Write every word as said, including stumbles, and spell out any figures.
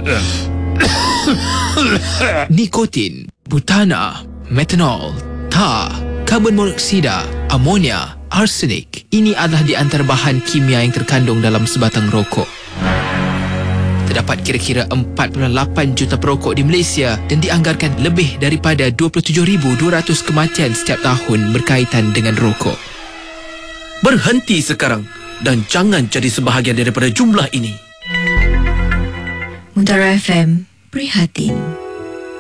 Nikotin, butana, metanol, tar, karbon monoksida, amonia, arsenik. Ini adalah di antara bahan kimia yang terkandung dalam sebatang rokok. Terdapat kira-kira empat puluh lapan juta perokok di Malaysia dan dianggarkan lebih daripada dua puluh tujuh ribu dua ratus kematian setiap tahun berkaitan dengan rokok. Berhenti sekarang dan jangan jadi sebahagian daripada jumlah ini. Muntara F M, prihatin.